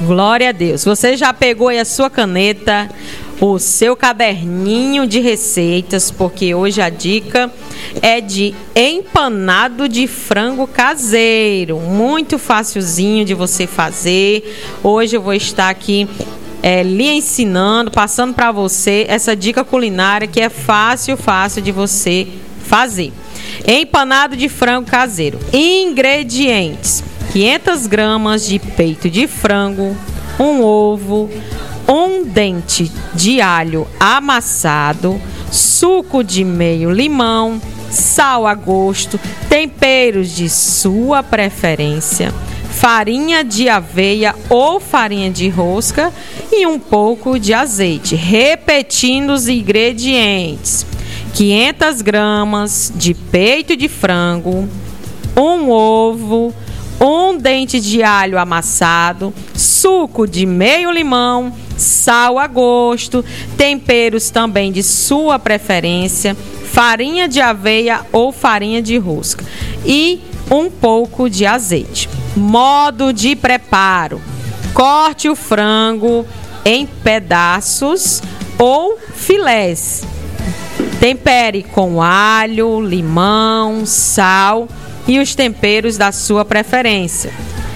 Glória a Deus. Você já pegou aí a sua caneta, o seu caderninho de receitas, porque hoje a dica é de empanado de frango caseiro. Muito facilzinho de você fazer. Hoje eu vou estar aqui lhe ensinando, passando para você essa dica culinária que é fácil de você fazer. Empanado de frango caseiro. Ingredientes: 500 gramas de peito de frango, um ovo, um dente de alho amassado, suco de meio limão, sal a gosto, temperos de sua preferência, farinha de aveia ou farinha de rosca e um pouco de azeite. Repetindo os ingredientes: 500 gramas de peito de frango, um ovo, um dente de alho amassado, suco de meio limão, sal a gosto, temperos também de sua preferência, farinha de aveia ou farinha de rosca e um pouco de azeite. Modo de preparo: corte o frango em pedaços ou filés. Tempere com alho, limão, sal e os temperos da sua preferência.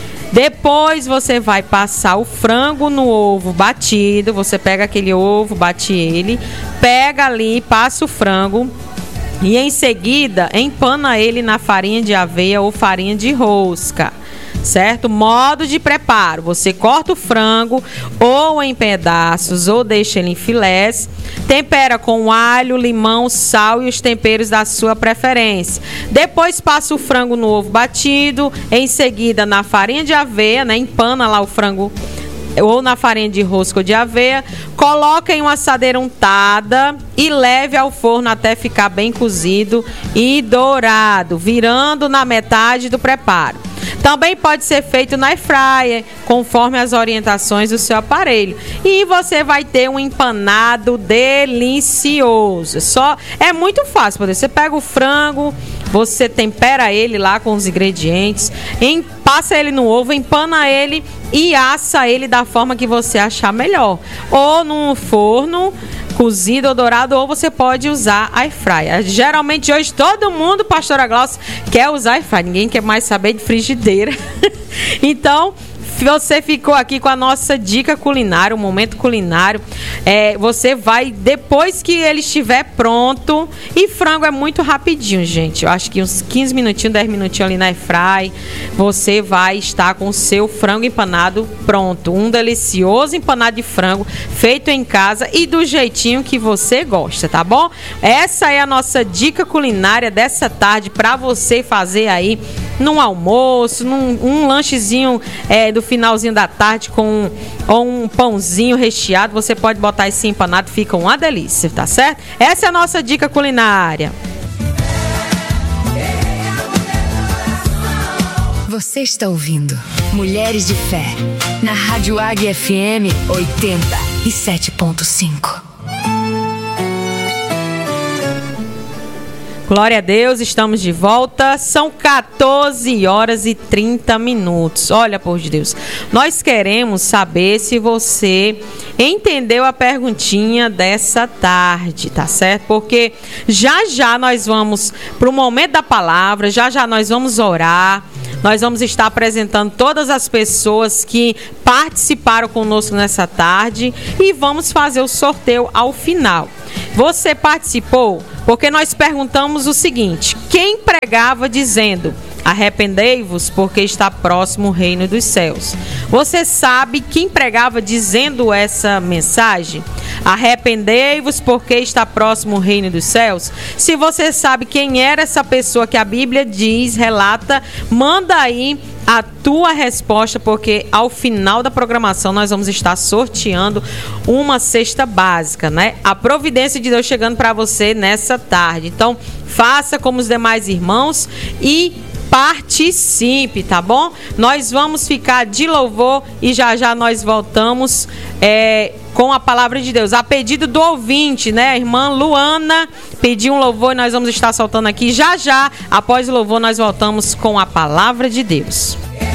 Depois você vai passar o frango no ovo batido. Você pega aquele ovo, bate ele, pega ali, passa o frango e em seguida empana ele na farinha de aveia ou farinha de rosca. Certo? Modo de preparo: você corta o frango ou em pedaços ou deixa ele em filés, tempera com alho, limão, sal e os temperos da sua preferência. Depois passa o frango no ovo batido, em seguida na farinha de aveia, né? Empana lá o frango ou na farinha de rosca ou de aveia, coloca em uma assadeira untada e leve ao forno até ficar bem cozido e dourado, virando na metade do preparo. Também pode ser feito na air fryer, conforme as orientações do seu aparelho. E você vai ter um empanado delicioso. É muito fácil. Você pega o frango, você tempera ele lá com os ingredientes, passa ele no ovo, empana ele e assa ele da forma que você achar melhor. Ou no forno, cozido ou dourado, ou você pode usar air fryer. Geralmente hoje todo mundo, pastora Glaucia, quer usar air fryer. Ninguém quer mais saber de frigideira. Então, você ficou aqui com a nossa dica culinária, o momento culinário. Você vai, depois que ele estiver pronto, e frango é muito rapidinho, gente. Eu acho que uns 15 minutinhos, 10 minutinhos ali na airfry, você vai estar com o seu frango empanado pronto. Um delicioso empanado de frango feito em casa e do jeitinho que você gosta, tá bom? Essa é a nossa dica culinária dessa tarde para você fazer aí num almoço, num lanchezinho do finalzinho da tarde com um pãozinho recheado. Você pode botar esse empanado, fica uma delícia, tá certo? Essa é a nossa dica culinária. Você está ouvindo Mulheres de Fé na Rádio Águia FM 87.5. Glória a Deus, estamos de volta. São 14 horas e 30 minutos. Olha, por Deus, nós queremos saber se você entendeu a perguntinha dessa tarde, tá certo? Porque já nós vamos para o momento da palavra, já nós vamos orar. Nós vamos estar apresentando todas as pessoas que participaram conosco nessa tarde e vamos fazer o sorteio ao final. Você participou porque nós perguntamos o seguinte: quem pregava dizendo: arrependei-vos porque está próximo o reino dos céus? Você sabe quem pregava dizendo essa mensagem? Arrependei-vos porque está próximo o reino dos céus? Se você sabe quem era essa pessoa que a Bíblia diz, relata, manda aí a tua resposta, porque ao final da programação nós vamos estar sorteando uma cesta básica, né? A providência de Deus chegando para você nessa tarde. Então, faça como os demais irmãos e participe, tá bom? Nós vamos ficar de louvor e já nós voltamos com a palavra de Deus. A pedido do ouvinte, né? A irmã Luana pediu um louvor e nós vamos estar soltando aqui já. Após o louvor, nós voltamos com a palavra de Deus.